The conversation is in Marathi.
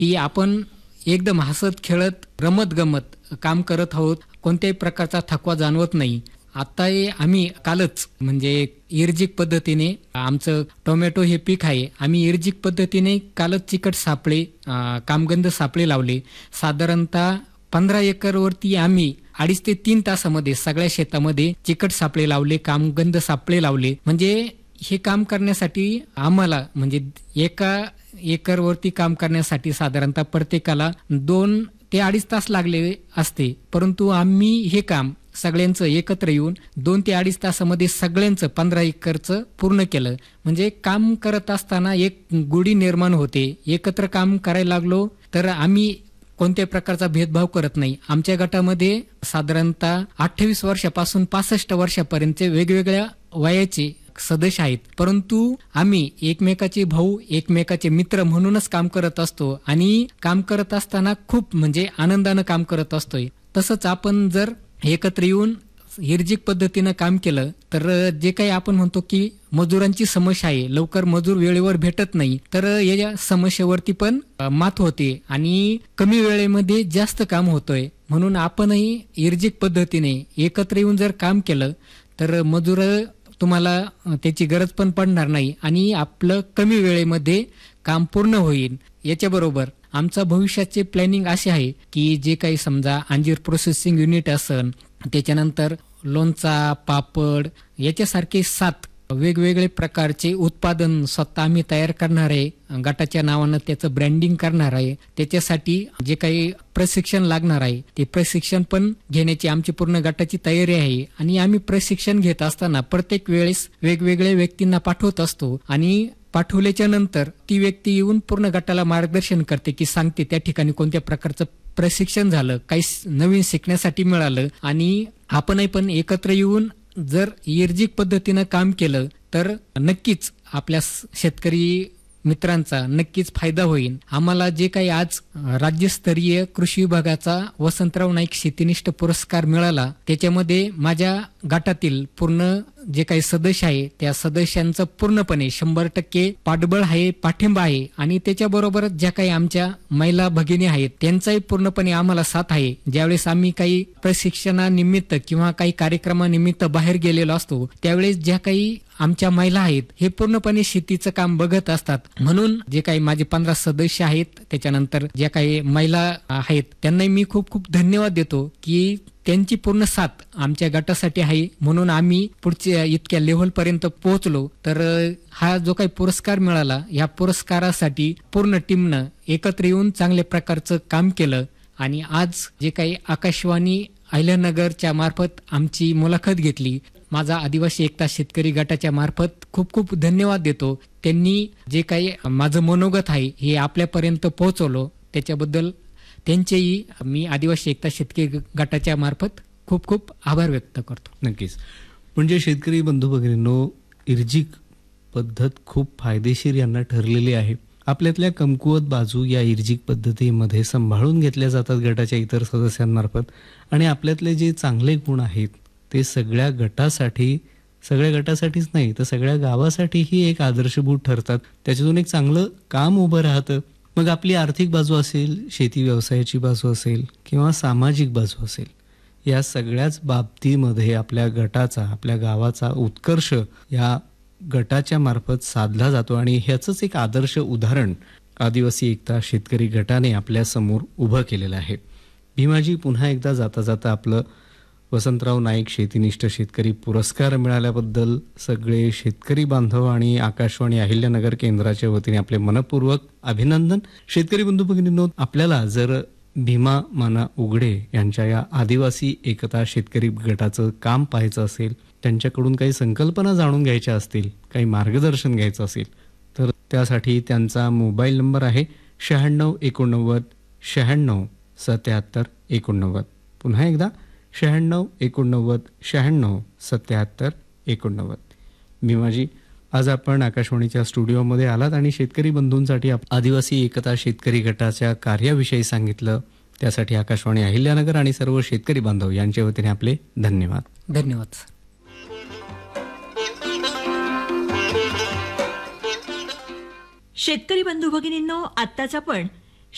की आपण एकदम हसत खेळत रमत गमत काम करत आहोत, कोणत्याही प्रकारचा थकवा जाणवत नाही. आता आम्ही कालच म्हणजे इर्जिक पद्धतीने आमचं टोमॅटो हे पीक आहे, आम्ही इर्जिक पद्धतीने कालच चिकट सापळे कामगंध सापळे लावले. साधारणतः 15 एकरवरती आम्ही 2.5 ते 3 तासामध्ये सगळ्या शेतामध्ये चिकट सापळे लावले, कामगंध सापळे लावले. म्हणजे हे काम करण्यासाठी आम्हाला म्हणजे एका एकरवरती काम करण्यासाठी साधारणतः प्रत्येकाला 2 ते 2.5 तास लागले असते, परंतु आम्ही हे काम सगळ्यांचं एकत्र येऊन 2 ते 2.5 तासामध्ये सगळ्यांचं 15 एकरचं पूर्ण केलं. म्हणजे काम करत असताना एक गोडी निर्माण होते. एकत्र काम करायला लागलो तर आम्ही कोणत्याही प्रकारचा भेदभाव करत नाही. आमच्या गटामध्ये साधारणतः 28 वर्षापासून 65 वर्षापर्यंत वेगवेगळ्या वयाचे सदस्य आहेत, परंतु आम्ही एकमेकाचे भाऊ, एकमेकाचे मित्र म्हणूनच काम करत असतो आणि काम करत असताना खूप म्हणजे आनंदानं काम करत असतोय. तसंच आपण जर एकत्र येऊन इर्जिक पद्धतीनं काम केलं तर जे काही आपण म्हणतो की मजुरांची समस्या आहे, लवकर मजूर वेळेवर भेटत नाही, तर या समस्येवरती पण मात होते आणि कमी वेळेमध्ये जास्त काम होतोय. म्हणून आपणही इर्जिक पद्धतीने एकत्र येऊन जर काम केलं तर मजूर तुम्हाला त्याची गरज पण पडणार नाही आणि आपलं कमी वेळेमध्ये काम पूर्ण होईल. याच्याबरोबर आमचा भविष्याचे प्लॅनिंग असे आहे की जे काही समजा अंजीर प्रोसेसिंग युनिट असन, त्याच्यानंतर लोणचा, पापड याच्यासारखे 7 वेगवेगळे प्रकारचे उत्पादन स्वतः आम्ही तयार करणार आहे. गटाच्या नावानं त्याचं ब्रँडिंग करणार आहे. त्याच्यासाठी जे काही प्रशिक्षण लागणार आहे ते प्रशिक्षण पण घेण्याची आमची पूर्ण गटाची तयारी आहे. आणि आम्ही प्रशिक्षण घेत असताना प्रत्येक वेळेस वेगवेगळ्या व्यक्तींना पाठवत असतो आणि पाठवल्याच्या नंतर ती व्यक्ती येऊन पूर्ण गटाला मार्गदर्शन करते की सांगते त्या ठिकाणी कोणत्या प्रकारचं प्रशिक्षण झालं, काही नवीन शिकण्यासाठी मिळालं. आणि आपणही पण एकत्र येऊन जर इर्जिक पद्धतीनं काम केलं तर नक्कीच आपल्या शेतकरी मित्रांचा नक्कीच फायदा होईल. आम्हाला जे काही आज राज्यस्तरीय कृषी विभागाचा वसंतराव नाईक शेतीनिष्ठ पुरस्कार मिळाला, त्याच्यामध्ये माझ्या गटातील पूर्ण जे काही सदस्य आहे त्या सदस्यांचं पूर्णपणे 100% पाठबळ आहे, पाठिंबा आहे. आणि त्याच्याबरोबरच ज्या काही आमच्या महिला भगिनी आहेत त्यांचाही पूर्णपणे आम्हाला साथ आहे. ज्यावेळेस आम्ही काही प्रशिक्षणानिमित्त किंवा काही कार्यक्रमानिमित्त बाहेर गेलेलो असतो त्यावेळेस ज्या काही आमच्या महिला आहेत हे पूर्णपणे शेतीचं काम बघत असतात. म्हणून जे काही माझे 15 सदस्य आहेत त्याच्यानंतर ज्या काही महिला आहेत त्यांनाही मी खूप खूप धन्यवाद देतो की त्यांची पूर्ण साथ आमच्या गटासाठी आहे. म्हणून आम्ही पुढच्या इतक्या लेव्हल पर्यंत पोहोचलो. तर हा जो काही पुरस्कार मिळाला या पुरस्कारासाठी पूर्ण टीमनं एकत्र येऊन चांगल्या प्रकारचं काम केलं. आणि आज जे काही आकाशवाणी अहिल्यानगरच्या मार्फत आमची मुलाखत घेतली, माझा आदिवासी एकता शेतकरी गटाच्या मार्फत खूप खूप धन्यवाद देतो. त्यांनी जे काही माझं मनोगत आहे हे आपल्यापर्यंत पोहोचवलं त्याच्याबद्दल त्यांचेही मी आदिवासी एकता शेतकरी गटाच्या मार्फत खूप खूप आभार व्यक्त करतो. नक्कीच. म्हणजे शेतकरी बंधू भगिनींनो, इर्जिक पद्धत खूप फायदेशीर यांना ठरलेली आहे. आपल्यातल्या कमकुवत बाजू या इर्जिक पद्धतीमध्ये सांभाळून घेतल्या जातात गटाच्या इतर सदस्यांमार्फत आणि आपल्यातले जे चांगले गुण आहेत ते सगळ्या गटासाठीच नाही तर सगळ्या गावासाठीही एक आदर्शभूत ठरतात. त्याच्यातून एक चांगलं काम उभं राहतं. मग आपली आर्थिक बाजू असेल, शेती व्यवसायाची बाजू असेल किंवा सामाजिक बाजू असेल, या सगळ्याच बाबतीमध्ये आपल्या गटाचा, आपल्या गावाचा उत्कर्ष या गटाच्या मार्फत साधला जातो. आणि ह्याचंच एक आदर्श उदाहरण आदिवासी एकता शेतकरी गटाने आपल्या समोर उभं केलेलं आहे. भीमाजी, पुन्हा एकदा जाता जाता आपलं वसंतराव नाईक शेतीनिष्ठ शेतकरी पुरस्कार मिळाल्याबद्दल सगळे शेतकरी बांधव आणि आकाशवाणी अहिल्यानगर केंद्राच्या वतीने आपले मनपूर्वक अभिनंदन. शेतकरी बंधू भगिनींनो, आपल्याला जर भीमा माना उघडे यांच्या या आदिवासी एकता शेतकरी गटाचं काम पाहायचं असेल, त्यांच्याकडून काही संकल्पना जाणून घ्यायच्या असतील, काही मार्गदर्शन घ्यायचं असेल तर त्यासाठी त्यांचा मोबाईल नंबर आहे 96 89 96 77 89. पुन्हा एकदा 96 89 96 77 89. भीमाजी, आज आपण आकाशवाणीच्या स्टुडिओमध्ये आलात आणि शेतकरी बंधूंसाठी आदिवासी एकता शेतकरी गटाच्या कार्याविषयी सांगितलं. त्यासाठी आकाशवाणी अहिल्यानगर आणि सर्व शेतकरी बांधव यांच्या वतीने आपले धन्यवाद. धन्यवाद. शेतकरी बंधू भगिनींनो, आत्ताच आपण